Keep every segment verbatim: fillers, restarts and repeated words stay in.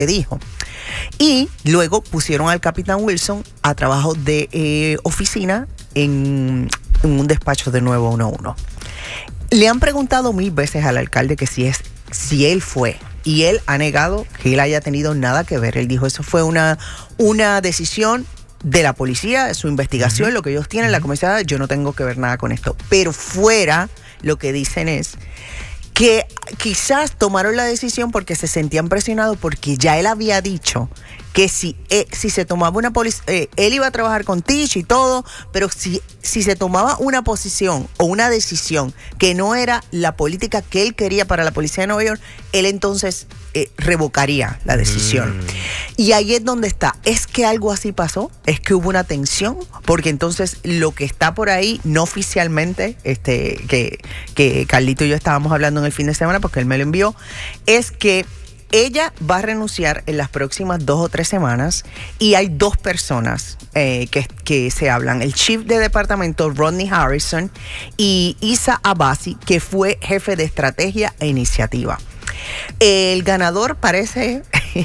dijo. Y luego pusieron al capitán Wilson a trabajo de eh, oficina en, en un despacho de nueve uno uno. Le han preguntado mil veces al alcalde que si, es, si él fue, y él ha negado que él haya tenido nada que ver. Él dijo, eso fue una, una decisión de la policía, de su investigación, uh-huh. lo que ellos tienen, uh-huh. la comisaría, yo no tengo que ver nada con esto. Pero fuera, lo que dicen es que quizás tomaron la decisión porque se sentían presionados, porque ya él había dicho que si, eh, si se tomaba una posición, eh, él iba a trabajar con Tish y todo, pero si, si se tomaba una posición o una decisión que no era la política que él quería para la policía de Nueva York, él entonces eh, revocaría la decisión. Mm. Y ahí es donde está. ¿Es que algo así pasó? ¿Es que hubo una tensión? Porque entonces lo que está por ahí, no oficialmente, este, que, que Carlito y yo estábamos hablando en el fin de semana, porque él me lo envió, es que ella va a renunciar en las próximas dos o tres semanas y hay dos personas eh, que, que se hablan. El chief de departamento, Rodney Harrison, y Isa Abbasi, que fue jefe de estrategia e iniciativa. El ganador parece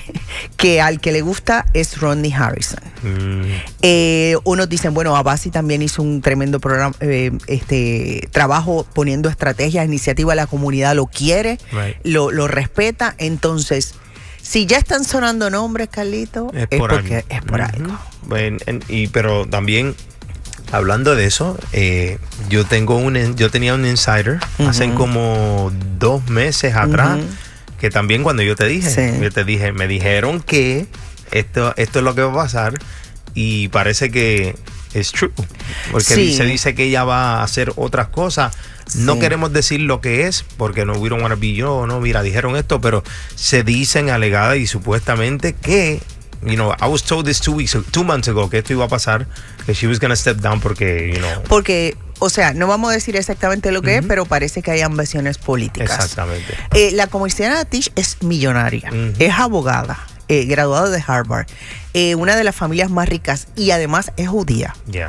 que al que le gusta es Rodney Harrison. Mm. Eh, unos dicen, bueno, Abbasi también hizo un tremendo programa, eh, este trabajo poniendo estrategias, iniciativas, la comunidad lo quiere, right. lo, lo respeta. Entonces, si ya están sonando nombres, Carlito, es, es por porque algo. es por uh-huh. algo. Bueno, en, y, pero también, hablando de eso, eh, yo tengo un, yo tenía un insider uh-huh. hace como dos meses atrás. Uh-huh. Que también cuando yo te dije, sí. yo te dije, me dijeron que esto, esto es lo que va a pasar y parece que es true. Porque sí. se dice que ella va a hacer otras cosas. Sí. No queremos decir lo que es porque no we don't wanna be yo, no, mira, dijeron esto, pero se dicen alegada y supuestamente que, you know, I was told this two weeks, two months ago que esto iba a pasar, que she was gonna step down porque, you know. Porque o sea, no vamos a decir exactamente lo que uh-huh. es, pero parece que hay ambiciones políticas. Exactamente. Eh, la comisionada Tish es millonaria, uh-huh. es abogada, eh, graduada de Harvard, eh, una de las familias más ricas y además es judía. Yeah.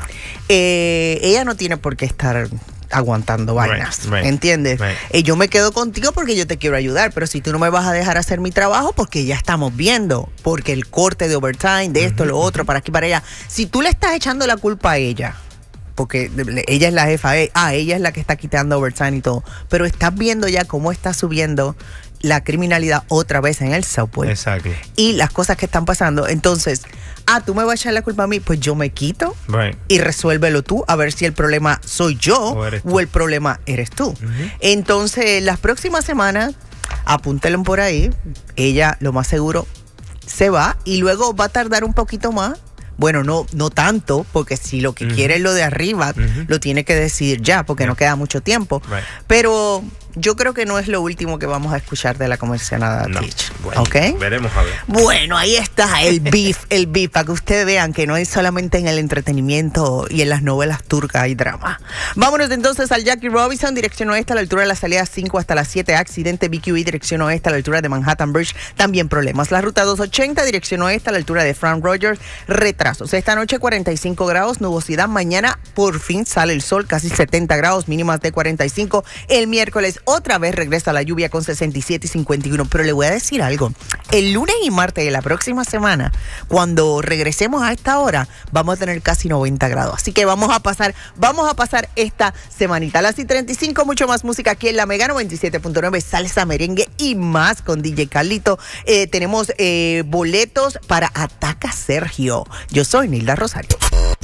Eh, ella no tiene por qué estar aguantando vainas, right, right, ¿entiendes? Right. Eh, yo me quedo contigo porque yo te quiero ayudar, pero si tú no me vas a dejar hacer mi trabajo, porque ya estamos viendo, porque el corte de overtime, de esto, uh-huh. lo otro, para aquí, para allá. Si tú le estás echando la culpa a ella, porque ella es la jefa, ah, ella es la que está quitando overtime y todo, pero estás viendo ya cómo está subiendo la criminalidad otra vez en el subway. Exacto. Y las cosas que están pasando. Entonces, ah, tú me vas a echar la culpa a mí, pues yo me quito right. y resuélvelo tú, a ver si el problema soy yo o, o el problema eres tú. Uh-huh. Entonces, las próximas semanas, apúntelo por ahí, ella lo más seguro se va y luego va a tardar un poquito más. Bueno, no, no tanto, porque si lo que uh-huh. quiere es lo de arriba, uh-huh. lo tiene que decidir ya, porque yeah. no queda mucho tiempo. Right. Pero yo creo que no es lo último que vamos a escuchar de la comisionada no. Tish. Bueno, ¿okay? Veremos a ver. Bueno, ahí está el beef, el beef, para que ustedes vean que no es solamente en el entretenimiento y en las novelas turcas hay drama. Vámonos entonces al Jackie Robinson, dirección oeste, a la altura de la salida cinco hasta las siete. Accidente B Q E, dirección oeste, a la altura de Manhattan Bridge. También problemas. La ruta doscientos ochenta, dirección oeste, a la altura de Frank Rogers. Retrasos. Esta noche cuarenta y cinco grados, nubosidad. Mañana por fin sale el sol, casi setenta grados, mínimas de cuarenta y cinco. El miércoles otra vez regresa la lluvia con sesenta y siete y cincuenta y uno. Pero le voy a decir algo. El lunes y martes de la próxima semana, cuando regresemos a esta hora, vamos a tener casi noventa grados. Así que vamos a pasar, vamos a pasar esta semanita. A las treinta y cinco, mucho más música aquí en la Mega noventa y siete punto nueve, salsa, merengue y más con D J Carlito. Eh, tenemos eh, boletos para Ataca Sergio. Yo soy Nilda Rosario.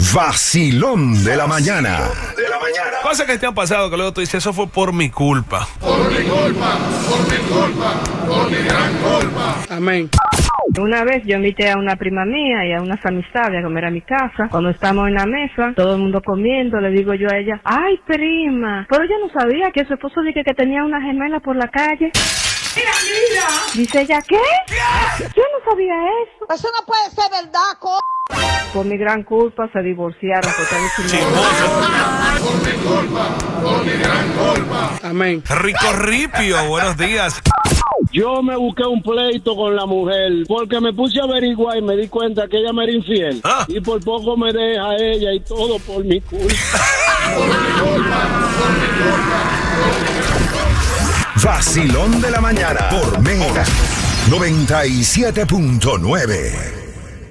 Vacilón de la mañana. De la mañana. Cosas que te han pasado que luego tú dices, eso fue por mi culpa. Por mi culpa, por mi culpa, por mi gran culpa. Amén. Una vez yo invité a una prima mía y a unas amistades a comer a mi casa. Cuando estamos en la mesa, todo el mundo comiendo, le digo yo a ella, ay prima, pero yo no sabía que su esposo dije que tenía una gemela por la calle. ¡Mira, mira! Dice ella, ¿qué? ¿Qué? Yo no sabía eso. Eso no puede ser verdad, co... Por mi gran culpa se divorciaron. Sí, por mi culpa, por mi gran culpa. Amén. Rico Ripio, buenos días. Yo me busqué un pleito con la mujer porque me puse a averiguar y me di cuenta que ella me era infiel. Ah. Y por poco me deja ella y todo por mi culpa. Por mi culpa, por mi culpa, por mi gran culpa. Vacilón de la mañana por Mega. noventa y siete punto nueve.